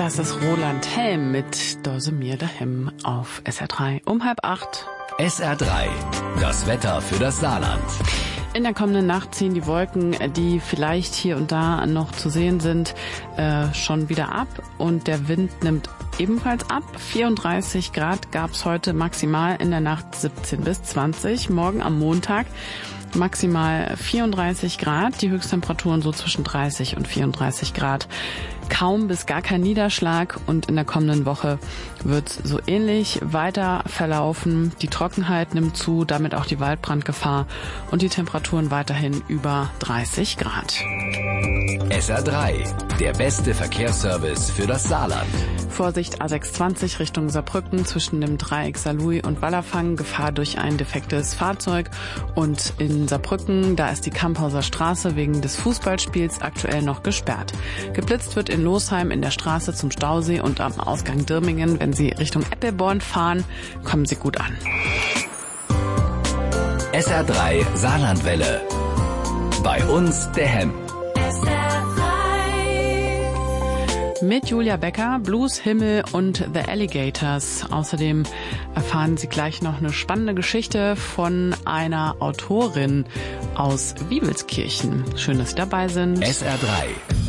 Das ist Roland Helm mit Dose mir daheim auf SR3 um 7:30. SR3, das Wetter für das Saarland. In der kommenden Nacht ziehen die Wolken, die vielleicht hier und da noch zu sehen sind, schon wieder ab und der Wind nimmt ebenfalls ab. 34 Grad gab's heute maximal, in der Nacht 17 bis 20. Morgen am Montag maximal 34 Grad, die Höchsttemperaturen so zwischen 30 und 34 Grad. Kaum bis gar kein Niederschlag und in der kommenden Woche wird's so ähnlich weiter verlaufen. Die Trockenheit nimmt zu, damit auch die Waldbrandgefahr und die Temperaturen weiterhin über 30 Grad. SR3, der beste Verkehrsservice für das Saarland. Vorsicht A620 Richtung Saarbrücken zwischen dem Dreieck Saarlouis und Wallerfang, Gefahr durch ein defektes Fahrzeug. Und in Saarbrücken, da ist die Kamphauser Straße wegen des Fußballspiels aktuell noch gesperrt. Geblitzt wird in Losheim in der Straße zum Stausee und am Ausgang Dirmingen. Wenn Sie Richtung Eppelborn fahren, kommen Sie gut an. SR3 Saarlandwelle. Bei uns der Hemm. Mit Julia Becker, Blues, Himmel und The Alligators. Außerdem erfahren Sie gleich noch eine spannende Geschichte von einer Autorin aus Wiebelskirchen. Schön, dass Sie dabei sind. SR3.